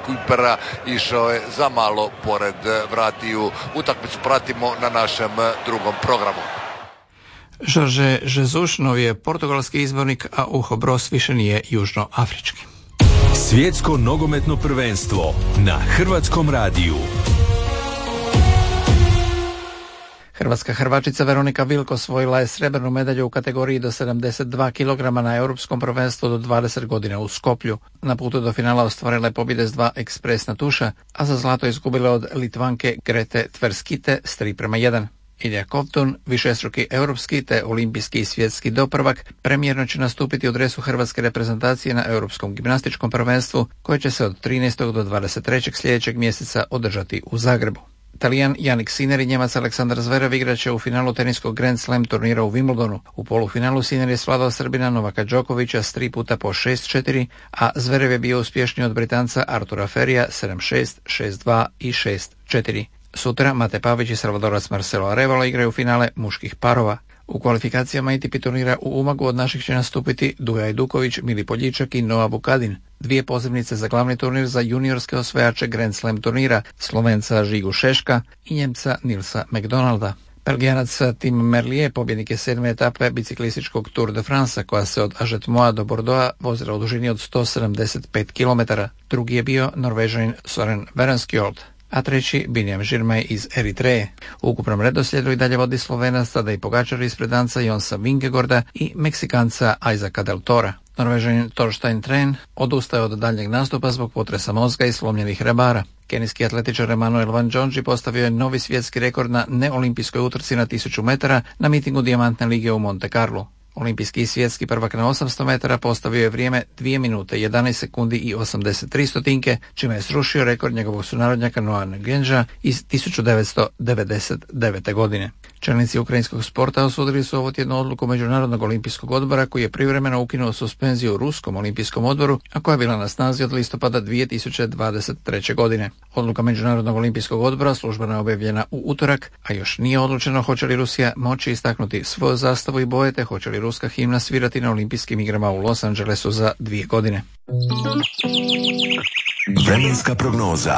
Kipera išao je za malo pored vratiju. Utakmicu pratimo na našem drugom programu. Jorge Jesus novi je portugalski izbornik, a Hugo Bross više nije južnoafrički. Svjetsko nogometno prvenstvo na Hrvatskom radiju. Hrvatska hrvačica Veronika Vilko osvojila je srebrnu medalju u kategoriji do 72 kg na Europskom prvenstvu do 20 godina u Skoplju. Na putu do finala ostvarila je pobjede s 2 ekspresna tuša, a za zlato izgubila od Litvanke Grete Tverskite s 3:1. Ilja Kovtun, višestruki europski te olimpijski i svjetski doprvak, premijerno će nastupiti u dresu hrvatske reprezentacije na Europskom gimnastičkom prvenstvu, koje će se od 13. do 23. sljedećeg mjeseca održati u Zagrebu. Talijan Jannik Sinner i Njemac Aleksandar Zverev igraće u finalu teniskog Grand Slam turnira u Wimbledonu. U polufinalu Sinner je svladao Srbina Novaka Đokovića s 3 puta po 6-4, a Zverev je bio uspješniji od Britanca Artura Ferija 7-6, 6-2 i 6-4. Sutra Mate Pavić i Salvadorac Marcelo Arevalo igraju finale muških parova. U kvalifikacijama ATP turnira u Umagu od naših će nastupiti Duja Ajduković, Mili Poljičak i Noa Bukadin. 2 pozivnice za glavni turnir za juniorske osvajače Grand Slam turnira, Slovenca Žigu Šeška i Njemca Nilsa McDonalda. Belgijanac Tim Merlier pobjednik je 7. etape biciklističkog Tour de France, koja se od Ažetmoa do Bordeauxa vozila u dužini od 175 km. Drugi je bio Norvežanin Soren Verenskjold, a treći Binjam Žirmaj iz Eritreje. U ukupnom redoslijedu i dalje vodi Slovenac Tadej Pogačar ispred Danca Jonsa Vingegorda i Meksikanca Isaaca Del Tora. Norvežanin Torstein Tren odustaje od daljnjeg nastupa zbog potresa mozga i slomljenih rebara. Kenijski atletičar Emanuel Van Džondži postavio je novi svjetski rekord na neolimpijskoj utrci na 1000 metara na mitingu Dijamantne lige u Monte Carlo. Olimpijski i svjetski prvak na 800 metara postavio je vrijeme 2 minute 11 sekundi i 83 stotinke, čime je srušio rekord njegovog sunarodnjaka Noana Genža iz 1999. godine. Čelnici ukrajinskog sporta osudili su ovo tjednu odluku Međunarodnog olimpijskog odbora, koji je privremeno ukinuo suspenziju Ruskom olimpijskom odboru, a koja je bila na snazi od listopada 2023. godine. Odluka Međunarodnog olimpijskog odbora službeno je objavljena u utorak, a još nije odlučeno hoće li Rusija moći istaknuti svoju zastavu i boje, te hoće li ruska himna svirati na olimpijskim igrama u Los Angelesu za 2 godine. Vremenska prognoza.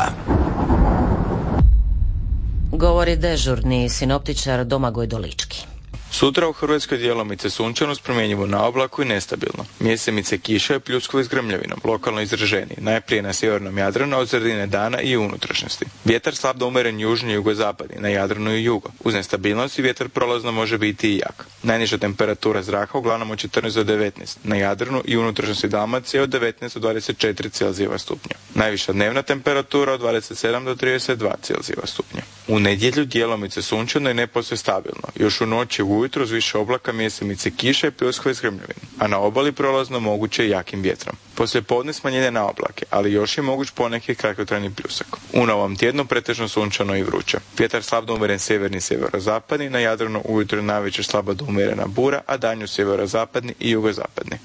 Govori dežurni sinoptičar Domagoj Dolički. Sutra u Hrvatskoj djelomice sunčano s promjenjivo na oblaku i nestabilno. Mjesemice kiša i pljuskovi s grmljavinom, lokalno izraženiji, najprije na sjevernom Jadranu, od sredine dana i u unutrašnjosti. Vjetar slab do umjeren južni i jugozapadni, na Jadranu i jugo. Uz nestabilnost i vjetar prolazno može biti i jak. Najniža temperatura zraka uglavnom od 14 do 19, na Jadranu i unutrašnjosti Dalmacije od 19 do 24 Celzijeva stupnja. Najviša dnevna temperatura od 27 do 32 Celzijeva stupnja. U nedjelju djelomice sunčano i ne posve stabilno. Još u noći ujutro uz više oblaka, mjesemice kiše i pljuskove s grmljavinom, a na obali prolazno moguće i jakim vjetrom. Poslije podne smanjenje na oblake, ali još je moguć poneki kratkotrajni pljusak. U novom tjednu pretežno sunčano i vruće. Vjetar slab do umjeren sjeverni i sjeverozapadni, na Jadranu ujutro navečer slaba do umjerena bura, a danju sjeverozapadni i jugozapadni.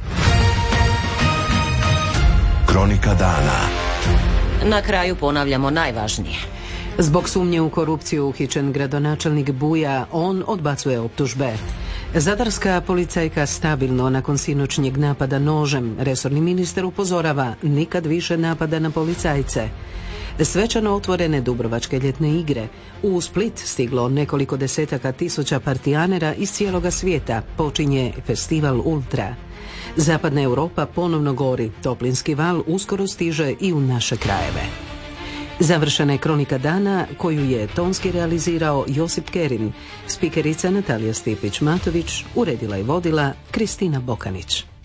Kronika dana. Na kraju ponavljamo najvažnije. Zbog sumnje u korupciju uhićen gradonačelnik Buja, on odbacuje optužbe. Zadarska policajka stabilno nakon sinoćnjeg napada nožem. Resorni ministar upozorava, nikad više napada na policajce. Svečano otvorene Dubrovačke ljetne igre. U Split stiglo nekoliko desetaka tisuća partijanera iz cijeloga svijeta. Počinje festival Ultra. Zapadna Europa ponovno gori. Toplinski val uskoro stiže i u naše krajeve. Završena je Kronika dana, koju je tonski realizirao Josip Kerin. Spikerica Natalija Stipić-Matović, uredila i vodila Kristina Bokanić.